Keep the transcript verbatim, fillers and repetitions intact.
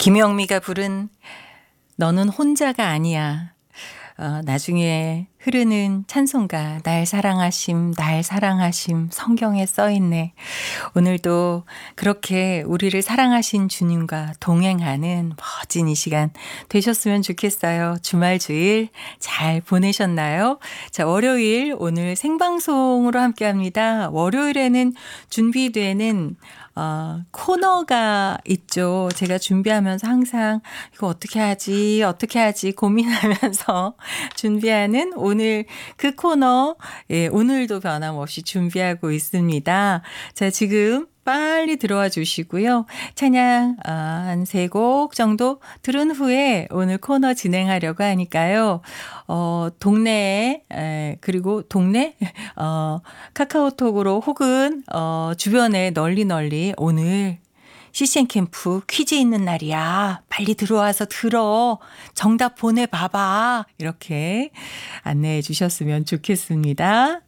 김영미가 부른 너는 혼자가 아니야. 어, 나중에 흐르는 찬송가 날 사랑하심 날 사랑하심 성경에 써있네. 오늘도 그렇게 우리를 사랑하신 주님과 동행하는 멋진 이 시간 되셨으면 좋겠어요. 주말 주일 잘 보내셨나요? 자, 월요일 오늘 생방송으로 함께합니다. 월요일에는 준비되는 어, 코너가 있죠. 제가 준비하면서 항상 이거 어떻게 하지 어떻게 하지 고민하면서 준비하는 오늘 그 코너, 예, 오늘도 변함없이 준비하고 있습니다. 자, 지금 빨리 들어와 주시고요. 찬양 한 세 곡 정도 들은 후에 오늘 코너 진행하려고 하니까요. 어, 동네에 에, 그리고 동네 어, 카카오톡으로 혹은 어, 주변에 널리 널리 오늘 씨씨엔 캠프 퀴즈 있는 날이야. 빨리 들어와서 들어. 정답 보내봐봐. 이렇게 안내해 주셨으면 좋겠습니다.